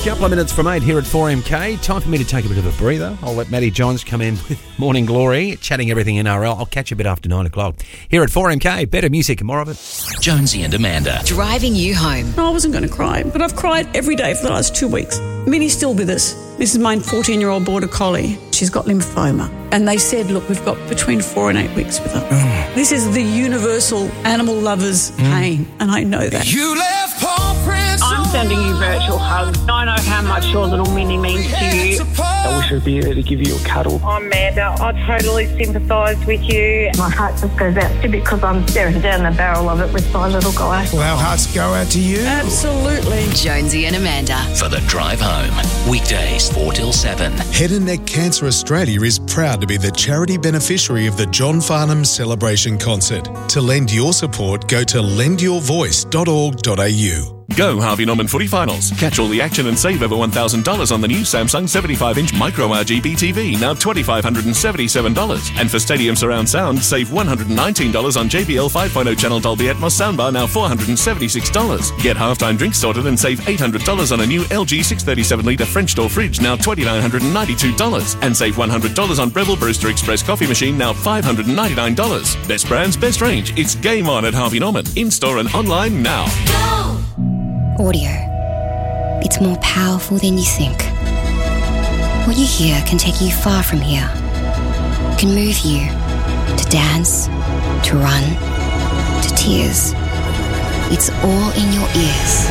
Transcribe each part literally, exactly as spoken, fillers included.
Couple of minutes from eight here at four M K. Time for me to take a bit of a breather. I'll let Matty Johns come in with Morning Glory, chatting everything N R L. I'll catch you a bit after nine o'clock. Here at four M K, better music and more of it. Jonesy and Amanda. Driving you home. I wasn't going to cry, but I've cried every day for the last two weeks. Minnie's still with us. This is my fourteen-year-old border collie. She's got lymphoma. And they said, look, we've got between four and eight weeks with her. Mm. This is the universal animal lover's mm. pain, and I know that. You left paw prints. I'm sending you virtual hugs. I know how much your little Minnie means to you. I wish I'd be there to give you a cuddle. Oh, Amanda, I totally sympathise with you. My heart just goes out to you because I'm staring down the barrel of it with my little guy. Well, our hearts go out to you. Absolutely. Jonesy and Amanda. For the drive home. Weekdays four till seven. Head and Neck Cancer Australia is proud to be the charity beneficiary of the John Farnham Celebration Concert. To lend your support, go to lend your voice dot org dot a u. Go Harvey Norman footy finals. Catch all the action and save over one thousand dollars on the new Samsung seventy-five inch Micro R G B T V, now two thousand five hundred seventy-seven dollars. And for Stadium Surround Sound, save one hundred nineteen dollars on J B L five point oh channel Dolby Atmos soundbar, now four hundred seventy-six dollars. Get halftime drinks sorted and save eight hundred dollars on a new L G six thirty-seven litre French door fridge, now two thousand nine hundred ninety-two dollars. And save one hundred dollars on Breville Brewster Express coffee machine, now five hundred ninety-nine dollars. Best brands, best range. It's game on at Harvey Norman. In-store and online now. Go! Audio. It's more powerful than you think. What you hear can take you far from here. Can move you to dance, to run, to tears. It's all in your ears.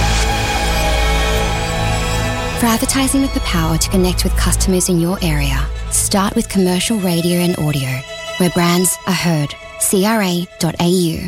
For advertising with the power to connect with customers in your area, start with commercial radio and audio, where brands are heard. C R A dot A U.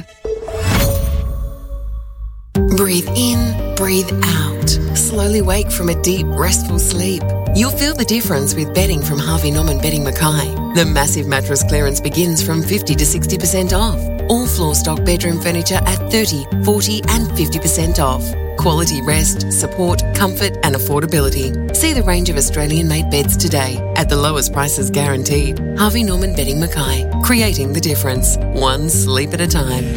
Breathe in, breathe out. Slowly wake from a deep, restful sleep. You'll feel the difference with bedding from Harvey Norman Bedding Mackay. The massive mattress clearance begins from fifty to sixty percent off. All floor stock bedroom furniture at thirty, forty and fifty percent off. Quality rest, support, comfort and affordability. See the range of Australian-made beds today at the lowest prices guaranteed. Harvey Norman Bedding Mackay, creating the difference, one sleep at a time.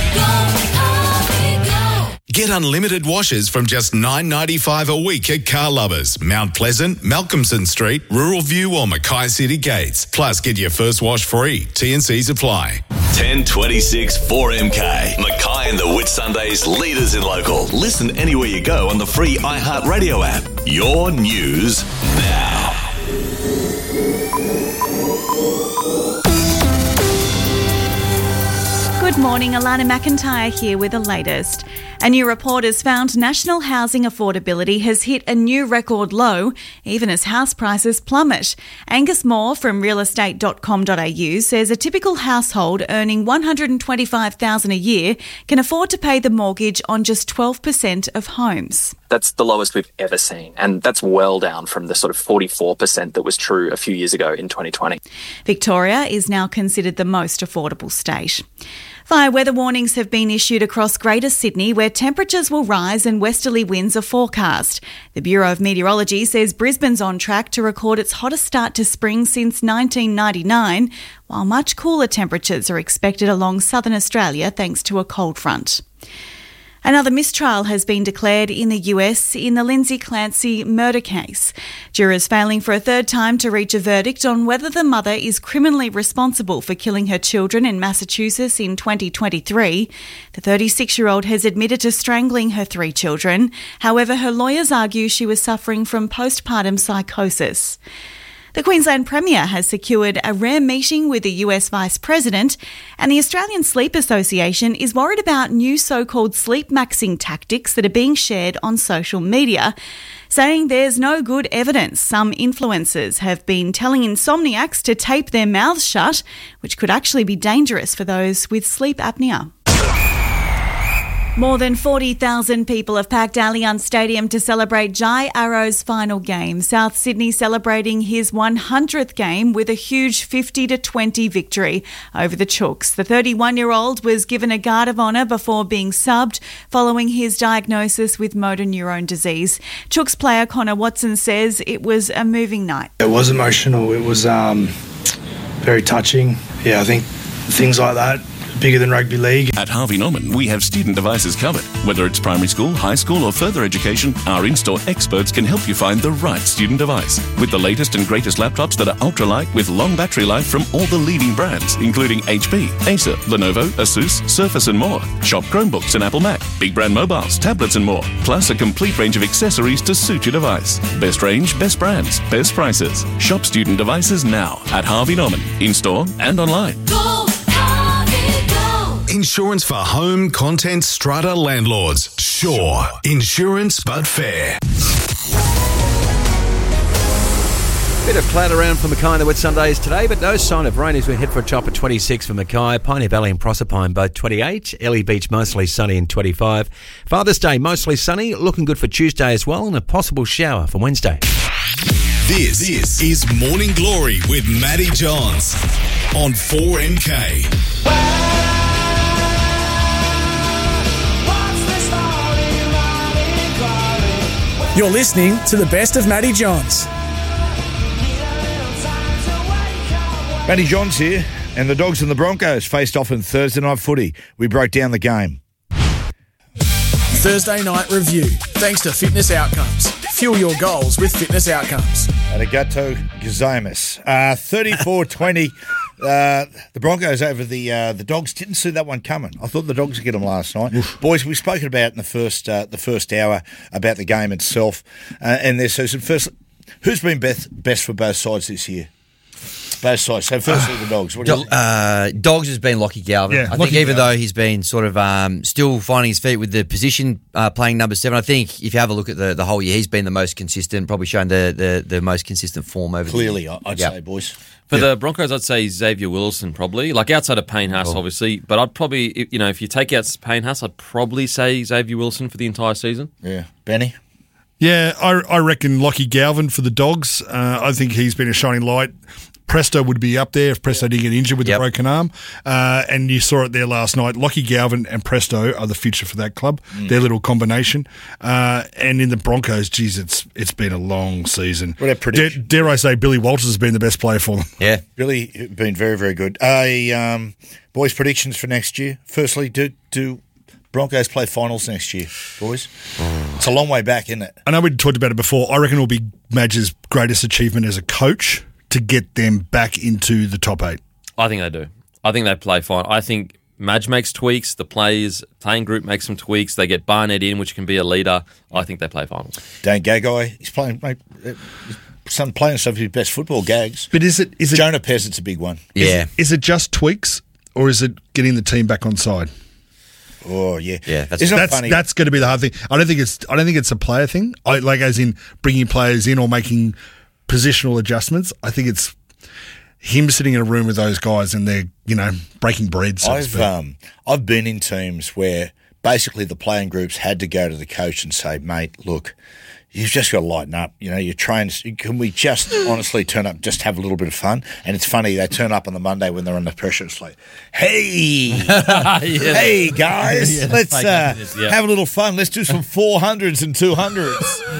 Get unlimited washes from just nine dollars ninety-five a week at Car Lovers, Mount Pleasant, Malcolmson Street, Rural View or Mackay City Gates. Plus, get your first wash free. T and C's apply. ten twenty-six four M K. Mackay and the Whitsundays, leaders in local. Listen anywhere you go on the free iHeartRadio app. Your news now. Good morning, Alana McIntyre here with the latest. A new report has found national housing affordability has hit a new record low, even as house prices plummet. Angus Moore from real estate dot com dot a u says a typical household earning one hundred twenty-five thousand dollars a year can afford to pay the mortgage on just twelve percent of homes. That's the lowest we've ever seen, and that's well down from the sort of forty-four percent that was true a few years ago in twenty twenty. Victoria is now considered the most affordable state. Fire weather warnings have been issued across Greater Sydney, where temperatures will rise and westerly winds are forecast. The Bureau of Meteorology says Brisbane's on track to record its hottest start to spring since nineteen ninety-nine, while much cooler temperatures are expected along southern Australia thanks to a cold front. Another mistrial has been declared in the U S in the Lindsay Clancy murder case. Jurors failing for a third time to reach a verdict on whether the mother is criminally responsible for killing her children in Massachusetts in twenty twenty-three. The thirty-six-year-old has admitted to strangling her three children. However, her lawyers argue she was suffering from postpartum psychosis. The Queensland Premier has secured a rare meeting with the U S Vice President, and the Australian Sleep Association is worried about new so-called sleep maxing tactics that are being shared on social media, saying there's no good evidence. Some influencers have been telling insomniacs to tape their mouths shut, which could actually be dangerous for those with sleep apnea. More than forty thousand people have packed Allianz Stadium to celebrate Jai Arrow's final game. South Sydney celebrating his one hundredth game with a huge fifty to twenty victory over the Chooks. The thirty-one-year-old was given a guard of honour before being subbed following his diagnosis with motor neurone disease. Chooks player Connor Watson says it was a moving night. It was emotional. It was um, very touching. Yeah, I think things like that bigger than rugby league. At Harvey Norman, we have student devices covered. Whether it's primary school, high school or further education, our in-store experts can help you find the right student device. With the latest and greatest laptops that are ultralight with long battery life from all the leading brands, including H P, Acer, Lenovo, Asus, Surface and more. Shop Chromebooks and Apple Mac, big brand mobiles, tablets and more. Plus a complete range of accessories to suit your device. Best range, best brands, best prices. Shop student devices now at Harvey Norman, in-store and online. Go, Harvey, go. Insurance for home, content, strata landlords. Sure. Insurance but fair. Bit of cloud around for Mackay and the Whitsundays today, but no sign of rain as we head for a top of twenty-six for Mackay. Pioneer Valley and Proserpine both twenty-eight. Ellie Beach mostly sunny and twenty-five. Father's Day mostly sunny, looking good for Tuesday as well, and a possible shower for Wednesday. This, this is Morning Glory with Matty Johns on four M K. You're listening to the best of Matty Johns. Matty Johns here, and the Dogs and the Broncos faced off in Thursday night footy. We broke down the game. Thursday night review. Thanks to Fitness Outcomes. Fuel your goals with Fitness Outcomes. Arigato gozaimasu. Uh, thirty-four twenty. Uh, the Broncos over the uh, the Dogs. Didn't see that one coming. I thought the Dogs would get them last night. Boys, we've spoken about in the first uh, the first hour about the game itself uh, and their season. First, who's been best, best for both sides this year? Both sides. So firstly, the Dogs. What do you Do- uh, Dogs has been Lockie Galvin. Yeah, I think Lockie even Galvin. though he's been sort of um, still finding his feet with the position uh, playing number seven, I think if you have a look at the, the whole year, he's been the most consistent, probably shown the, the, the most consistent form over Clearly, the year. I'd Yep. say, boys. For the Broncos, I'd say Xavier Wilson probably. Like outside of Payne Haas, Oh. obviously. But I'd probably, you know, if you take out Payne Haas, I'd probably say Xavier Wilson for the entire season. Yeah. Benny? Yeah, I, I reckon Lockie Galvin for the Dogs. Uh, I think he's been a shining light. Presto would be up there if Presto didn't get injured with Yep. the broken arm. Uh, and you saw it there last night. Lockie Galvin and Presto are the future for that club, Mm. their little combination. Uh, and in the Broncos, geez, it's it's been a long season. What a prediction. Dare, dare I say Billy Walters has been the best player for them. Yeah. Really been very, very good. Uh, um, boys, predictions for next year. Firstly, do do Broncos play finals next year, boys? It's a long way back, isn't it? I know we talked about it before. I reckon it'll be Madge's greatest achievement as a coach to get them back into the top eight. I think they do. I think they play fine. I think Madge makes tweaks. The players, playing group makes some tweaks. They get Barnett in, which can be a leader. I think they play finals. Dane Gagai, he's playing, mate, uh, some playing some of his best football gags. But is it is it Jonah Peasant's a big one. Yeah. Is, is it just tweaks or is it getting the team back on side? Oh yeah, Yeah, that's- Isn't it That's funny? that's going to be the hard thing. I don't think it's I don't think it's a player thing. I, like as in bringing players in or making positional adjustments. I think it's him sitting in a room with those guys and they're you know breaking bread. So to I've speak. um, I've been in teams where basically the playing groups had to go to the coach and say, mate, look, you've just got to lighten up. You know, you're trained. Can we just honestly turn up, just have a little bit of fun? And it's funny, they turn up on the Monday when they're under pressure. It's like, hey, hey guys, Yeah, let's fake uh, happiness, yeah. have a little fun. Let's do some four hundreds and two hundreds.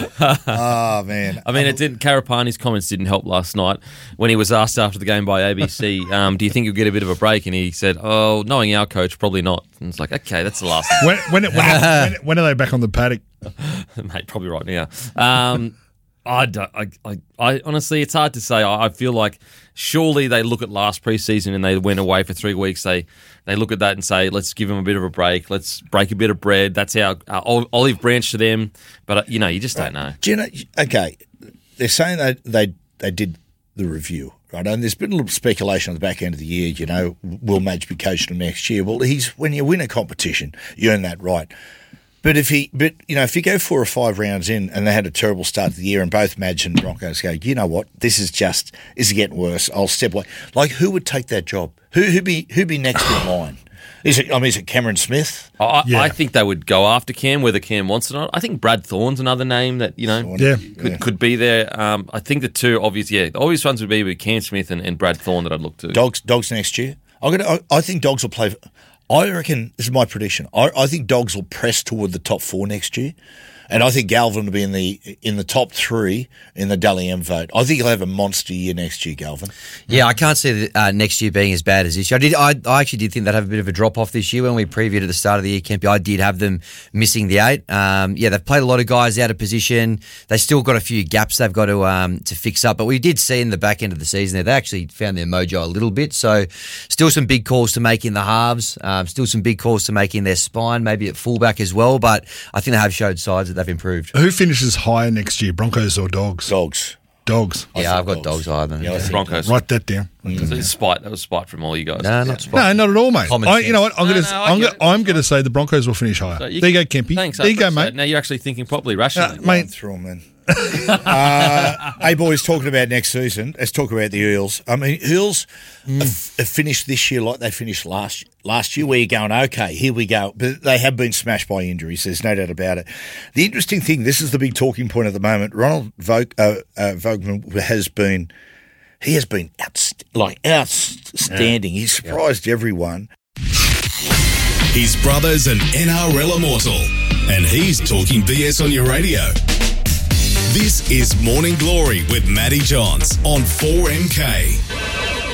Oh, man. I mean, it didn't. Karapani's comments didn't help last night when he was asked after the game by A B C, um, "Do you think you'll get a bit of a break?" And he said, "Oh, knowing our coach, probably not." And it's like, okay, that's the last. when when, it, when, when, when are they back on the paddock? Mate, probably right now. Um, I, don't, I, I, I honestly, it's hard to say. I, I feel like surely they look at last preseason and they went away for three weeks. They they look at that and say, let's give them a bit of a break. Let's break a bit of bread. That's our, our olive branch to them. But uh, you know, you just don't know. Do you know? Okay, they're saying that they they did the review, right? And there's been a little speculation on the back end of the year. You know, will Madge be coaching him next year? Well, he's when you win a competition, you earn that right. But if he, but you know, if you go four or five rounds in and they had a terrible start to the year, and both Madge and Broncos go, you know what, this is just this is getting worse. I'll step away. Like, who would take that job? Who who be who be next in line? Is it? I mean, is it Cameron Smith? I, I think they would go after Cam, whether Cam wants it or not. I think Brad Thorne's another name that you know Yeah. could Yeah. could be there. Um, I think the two obvious, yeah, the obvious ones would be with Cam Smith and, and Brad Thorne that I'd look to. Dogs, dogs next year. I'm gonna. I, I think Dogs will play. I reckon this is my prediction. I, I think Dogs will press toward the top four next year. And I think Galvin will be in the in the top three in the Dally M vote. I think he'll have a monster year next year, Galvin. Yeah, I can't see the, uh, next year being as bad as this year. I did. I, I actually did think they'd have a bit of a drop off this year when we previewed at the start of the year, Kempy. I did have them missing the eight. Um, yeah, they've played a lot of guys out of position. They still got a few gaps they've got to um, to fix up. But we did see in the back end of the season there, they actually found their mojo a little bit. So still some big calls to make in the halves. Um, still some big calls to make in their spine, maybe at fullback as well. But I think they have showed signs that they've improved. Who finishes higher next year, Broncos or Dogs? Dogs. Dogs. Yeah, I've got Dogs higher than Yeah, Broncos. Write that down. Mm. It's spite. That was spite from all you guys. No, not spite. No, not at all, mate. Common I, sense. you know what? I'm No, going no, to. I I'm get going. it. I'm going to say the Broncos will finish higher. So you there you can- go, Kempy. Thanks. I there you go, appreciate mate. it. Now you're actually thinking properly, rationally. Uh, mate. Through 'em, man. uh, hey, boys, talking about next season, let's talk about the Eels. I mean, Eels Mm. have, have finished this year like they finished last last year, where you're going, okay, here we go. But they have been smashed by injuries, there's no doubt about it. The interesting thing, this is the big talking point at the moment, Ronald Vogue, uh, uh, Vogelman has been, he has been outst- like outstanding. He's surprised everyone. His brother's an N R L immortal, and he's talking B S on your radio. This is Morning Glory with Matty Johns on four M K.